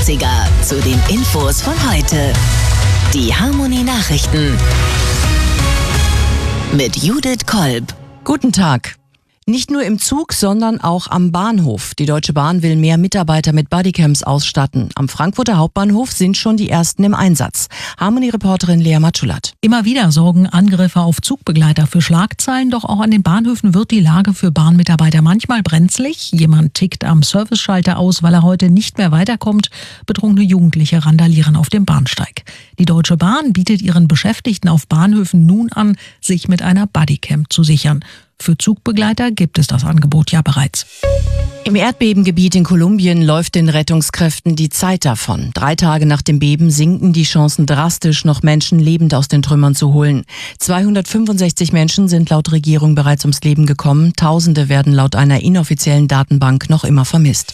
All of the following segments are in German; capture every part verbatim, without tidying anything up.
achtziger zu den Infos von heute. Die Harmony Nachrichten mit Judith Kolb. Guten Tag. Nicht nur im Zug, sondern auch am Bahnhof. Die Deutsche Bahn will mehr Mitarbeiter mit Bodycams ausstatten. Am Frankfurter Hauptbahnhof sind schon die ersten im Einsatz. Harmony-Reporterin Lea Matschulat. Immer wieder sorgen Angriffe auf Zugbegleiter für Schlagzeilen, doch auch an den Bahnhöfen wird die Lage für Bahnmitarbeiter manchmal brenzlig. Jemand tickt am Serviceschalter aus, weil er heute nicht mehr weiterkommt. Betrunkene Jugendliche randalieren auf dem Bahnsteig. Die Deutsche Bahn bietet ihren Beschäftigten auf Bahnhöfen nun an, sich mit einer Bodycam zu sichern. Für Zugbegleiter gibt es das Angebot ja bereits. Im Erdbebengebiet in Kolumbien läuft den Rettungskräften die Zeit davon. Drei Tage nach dem Beben sinken die Chancen drastisch, noch Menschen lebend aus den Trümmern zu holen. zweihundertfünfundsechzig Menschen sind laut Regierung bereits ums Leben gekommen. Tausende werden laut einer inoffiziellen Datenbank noch immer vermisst.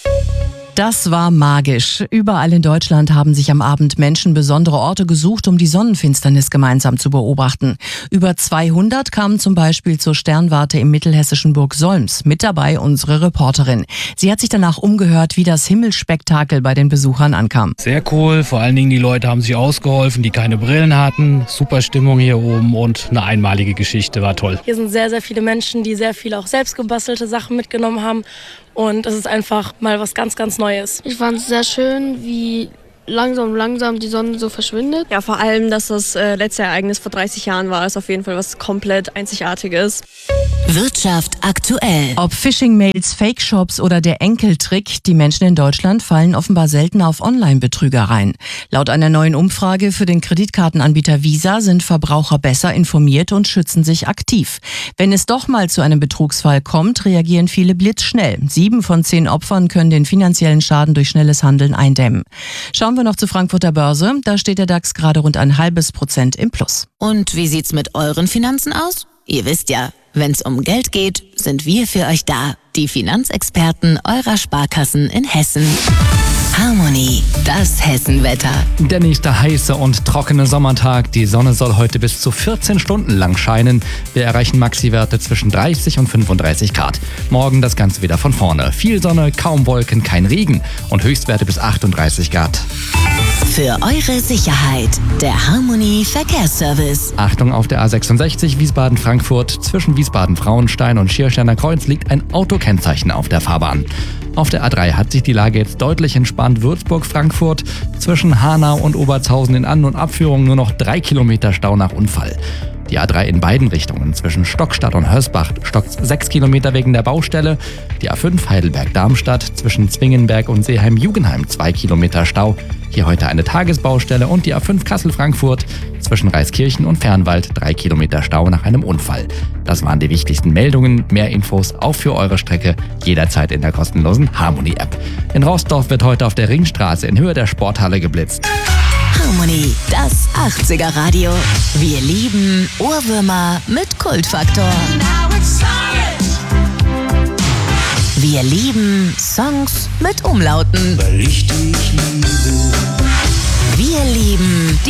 Das war magisch. Überall in Deutschland haben sich am Abend Menschen besondere Orte gesucht, um die Sonnenfinsternis gemeinsam zu beobachten. Über zweihundert kamen zum Beispiel zur Sternwarte im mittelhessischen Burg Solms. Mit dabei unsere Reporterin. Sie hat sich danach umgehört, wie das Himmelsspektakel bei den Besuchern ankam. Sehr cool. Vor allen Dingen die Leute haben sich ausgeholfen, die keine Brillen hatten. Super Stimmung hier oben und eine einmalige Geschichte. War toll. Hier sind sehr, sehr viele Menschen, die sehr viele auch selbst gebastelte Sachen mitgenommen haben. Und es ist einfach mal was ganz, ganz Neues. Ich fand es sehr schön, wie langsam, langsam die Sonne so verschwindet. Ja, vor allem, dass das äh, letzte Ereignis vor dreißig Jahren war, ist auf jeden Fall was komplett Einzigartiges. Wirtschaft aktuell. Ob Phishing-Mails, Fake-Shops oder der Enkeltrick, die Menschen in Deutschland fallen offenbar seltener auf Online-Betrügereien. Laut einer neuen Umfrage für den Kreditkartenanbieter Visa sind Verbraucher besser informiert und schützen sich aktiv. Wenn es doch mal zu einem Betrugsfall kommt, reagieren viele blitzschnell. Sieben von zehn Opfern können den finanziellen Schaden durch schnelles Handeln eindämmen. Schauen wir noch zur Frankfurter Börse. Da steht der DAX gerade rund ein halbes Prozent im Plus. Und wie sieht's mit euren Finanzen aus? Ihr wisst ja, wenn's um Geld geht, sind wir für euch da. Die Finanzexperten eurer Sparkassen in Hessen. Harmony, das Hessenwetter. Der nächste heiße und trockene Sommertag. Die Sonne soll heute bis zu vierzehn Stunden lang scheinen. Wir erreichen Maxiwerte zwischen dreißig und fünfunddreißig Grad. Morgen das Ganze wieder von vorne. Viel Sonne, kaum Wolken, kein Regen und Höchstwerte bis achtunddreißig Grad. Für eure Sicherheit, der Harmony Verkehrsservice. Achtung auf der A sechsundsechzig Wiesbaden-Frankfurt. Zwischen Wiesbaden-Frauenstein und Schiersteiner Kreuz liegt ein Autokennzeichen auf der Fahrbahn. Auf der A drei hat sich die Lage jetzt deutlich entspannt. Würzburg-Frankfurt, zwischen Hanau und Obertshausen in An- und Abführung nur noch drei Kilometer Stau nach Unfall. Die A drei in beiden Richtungen, zwischen Stockstadt und Hörsbach, stockt sechs Kilometer wegen der Baustelle. Die A fünf Heidelberg-Darmstadt, zwischen Zwingenberg und Seeheim-Jugenheim, zwei Kilometer Stau. Hier heute eine Tagesbaustelle. Und die A fünf Kassel-Frankfurt, zwischen Reiskirchen und Fernwald, drei Kilometer Stau nach einem Unfall. Das waren die wichtigsten Meldungen. Mehr Infos auch für eure Strecke jederzeit in der kostenlosen Harmony-App. In Rossdorf wird heute auf der Ringstraße in Höhe der Sporthalle geblitzt. Harmony, das achtziger Radio. Wir lieben Ohrwürmer mit Kultfaktor. Wir lieben Songs mit Umlauten. Weil ich dich liebe. Wir lieben